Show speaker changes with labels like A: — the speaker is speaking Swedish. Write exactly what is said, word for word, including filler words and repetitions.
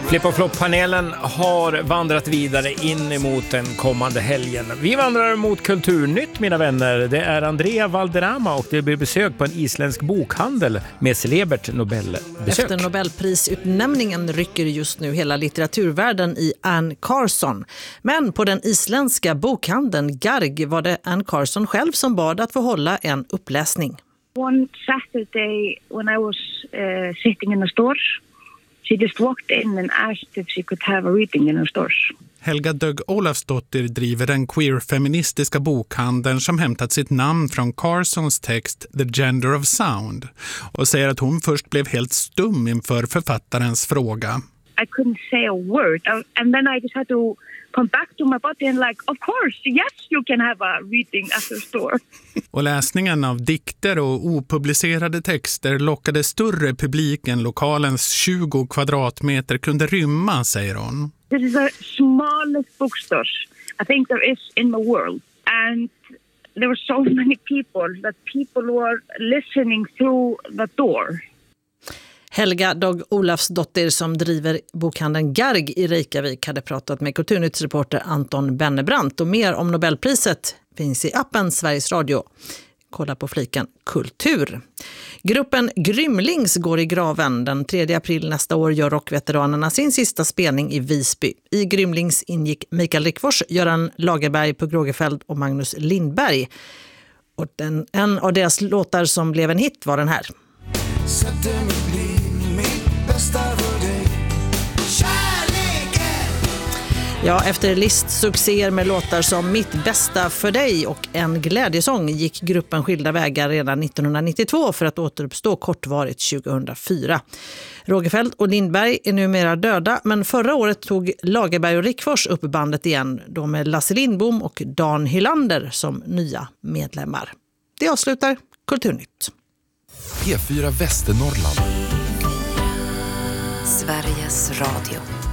A: Flipp och flopp-panelen har vandrat vidare in emot den kommande helgen. Vi vandrar mot Kulturnytt, mina vänner. Det är Andrea Valderrama och det blir besök på en isländsk bokhandel med celebert Nobelbesök.
B: Efter Nobelprisutnämningen rycker just nu hela litteraturvärlden i Anne Carson. Men på den isländska bokhandeln Garg var det Anne Carson själv som bad att få hålla en uppläsning.
C: One Saturday when I was uh, sitting in a store, she just walked in and asked if she could have a reading in her stores.
D: Helga Dögg Olafsdotter driver den queer-feministiska bokhandeln som hämtat sitt namn från Carsons text The Gender of Sound och säger att hon först blev helt stum inför författarens fråga.
C: I couldn't say a word and then I just had to come back to my body and like, of course, yes, you can have a reading at the store.
D: Och läsningen av dikter och opublicerade texter lockade större publik än lokalens tjugo kvadratmeter kunde rymma, säger hon.
C: This is the smallest bookstore I think there is in the world. And there were so many people that people were listening through the door.
B: Helga Dögg Olafsdotter som driver bokhandeln Garg i Reykjavik hade pratat med kulturnyttsreporter Anton Bennebrant. Och mer om Nobelpriset finns i appen Sveriges Radio. Kolla på fliken Kultur. Gruppen Grymlings går i graven. Den tredje april nästa år gör rockveteranerna sin sista spelning i Visby. I Grymlings ingick Mikael Rickfors, Göran Lagerberg, Pugh Rogefeldt och Magnus Lindberg. Och den, en av deras låtar som blev en hit var den här. Sätter mitt liv, mitt bästa för dig. Ja, efter listsuccéer med låtar som Mitt bästa för dig och En glädjesång gick gruppen skilda vägar redan nittonhundranittiotvå för att återuppstå kortvarigt tjugohundrafyra. Rogefeldt och Lindberg är numera döda, men förra året tog Lagerberg och Rickfors upp bandet igen, då med Lasse Lindbom och Dan Hylander som nya medlemmar. Det avslutar Kulturnytt.
E: P fyra Västernorrland. Sveriges Radio.